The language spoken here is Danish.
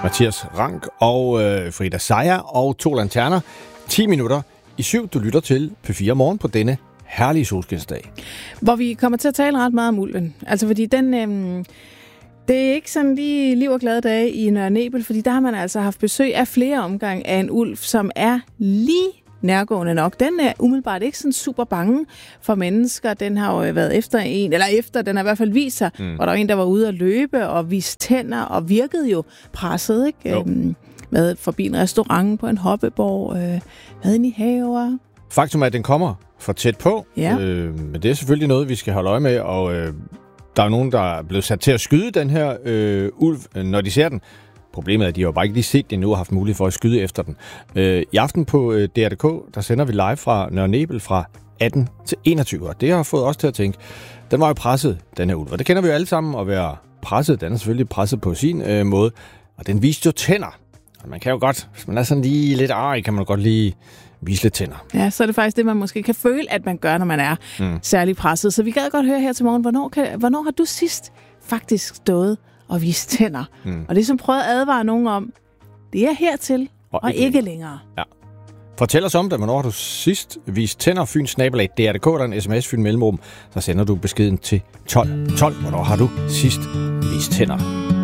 Mathias Rank og Frida Sejer og To Lanterner. 10 minutter i 7. Du lytter til P4 Morgen på denne herlige solskinsdag. Hvor vi kommer til at tale ret meget om ulven. Altså fordi den... Det er ikke sådan lige liv og glade dage i Nørre Nebel, fordi der har man altså haft besøg af flere omgange af en ulv, som er lige nærgående nok. Den er umiddelbart ikke sådan super bange for mennesker. Den har jo været efter den har i hvert fald vist sig, hvor der var en, der var ude at løbe og viste tænder og virkede jo presset, ikke? Med forbi en restaurant på en hoppeborg, med ind i haver. Faktum er, at den kommer for tæt på, ja. Men det er selvfølgelig noget, vi skal holde øje med, og der er nogen, der er blevet sat til at skyde den her ulv, når de ser den. Problemet er, at de har bare ikke lige set det endnu og haft mulighed for at skyde efter den. I aften på DR.dk, der sender vi live fra Nørre Nebel fra 18 til 21, og det har fået os til at tænke, den var jo presset, den her ulv. Og det kender vi jo alle sammen at være presset. Den er selvfølgelig presset på sin måde, og den viste jo tænder. Og man kan jo godt, hvis man er sådan lige lidt kan man godt lige vise lidt tænder. Ja, så er det faktisk det, man måske kan føle, at man gør, når man er særlig presset. Så vi gad godt høre her til morgen, hvornår har du sidst faktisk stået og vist tænder? Og det som prøvede at advare nogen om, det er hertil og ikke længere. Ja. Fortæl os om det. Hvornår har du sidst vist tænder? Fyn@DR.dk, der er en sms Fyn mellemrum. Så sender du beskeden til 12. Hvornår har du sidst vist tænder?